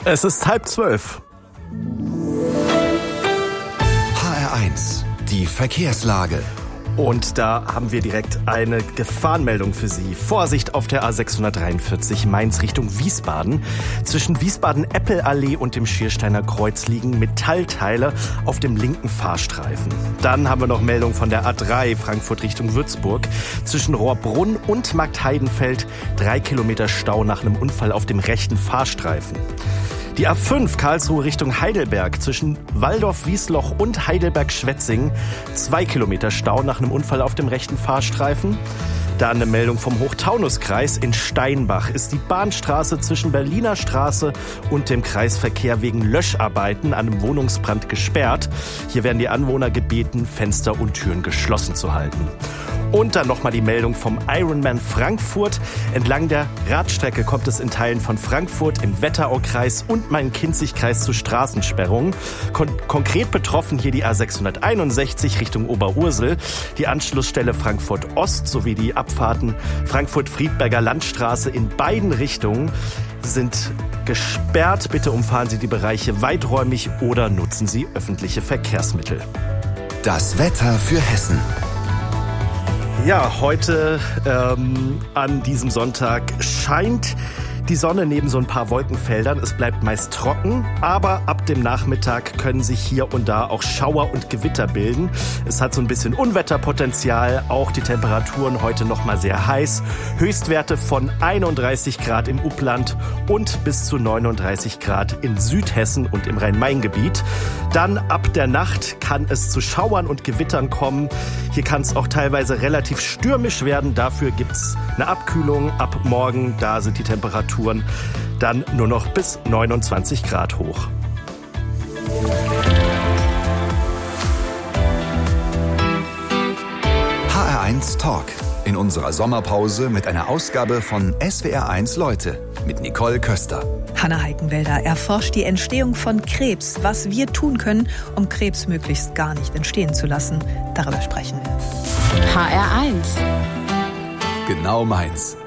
Es ist 11:30. HR1, die Verkehrslage. Und da haben wir direkt eine Gefahrenmeldung für Sie. Vorsicht auf der A643 Mainz Richtung Wiesbaden. Zwischen Wiesbaden-Eppel-Allee und dem Schiersteiner Kreuz liegen Metallteile auf dem linken Fahrstreifen. Dann haben wir noch Meldung von der A3 Frankfurt Richtung Würzburg. Zwischen Rohrbrunn und Marktheidenfeld 3 Kilometer Stau nach einem Unfall auf dem rechten Fahrstreifen. Die A5 Karlsruhe Richtung Heidelberg zwischen Walldorf-Wiesloch und Heidelberg-Schwetzingen 2 Kilometer Stau nach einem Unfall auf dem rechten Fahrstreifen. Dann eine Meldung vom Hochtaunuskreis. In Steinbach ist die Bahnstraße zwischen Berliner Straße und dem Kreisverkehr wegen Löscharbeiten an einem Wohnungsbrand gesperrt. Hier werden die Anwohner gebeten, Fenster und Türen geschlossen zu halten. Und dann nochmal die Meldung vom Ironman Frankfurt. Entlang der Radstrecke kommt es in Teilen von Frankfurt im Wetteraukreis und Main-Kinzig-Kreis zu Straßensperrungen. Konkret betroffen hier die A661 Richtung Oberursel, die Anschlussstelle Frankfurt Ost sowie die Abfahrten Frankfurt-Friedberger Landstraße in beiden Richtungen sind gesperrt. Bitte umfahren Sie die Bereiche weiträumig oder nutzen Sie öffentliche Verkehrsmittel. Das Wetter für Hessen. Ja, heute an diesem Sonntag scheint die Sonne neben so ein paar Wolkenfeldern. Es bleibt meist trocken, aber ab dem Nachmittag können sich hier und da auch Schauer und Gewitter bilden. Es hat so ein bisschen Unwetterpotenzial, auch die Temperaturen heute noch mal sehr heiß. Höchstwerte von 31 Grad im Upland und bis zu 39 Grad in Südhessen und im Rhein-Main-Gebiet. Dann ab der Nacht kann es zu Schauern und Gewittern kommen. Hier kann es auch teilweise relativ stürmisch werden. Dafür gibt's eine Abkühlung ab morgen. Da sind die Temperaturen dann nur noch bis 29 Grad hoch. HR1 Talk. In unserer Sommerpause mit einer Ausgabe von SWR1 Leute mit Nicole Köster. Hanna Heikenwälder erforscht die Entstehung von Krebs, was wir tun können, um Krebs möglichst gar nicht entstehen zu lassen. Darüber sprechen wir. HR1. Genau meins.